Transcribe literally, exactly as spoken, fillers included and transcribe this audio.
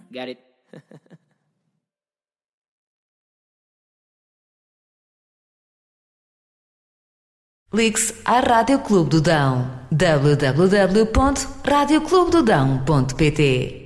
Got it? Ligue-se à Rádio Clube do Dão. w w w ponto rádio clube do dão ponto p t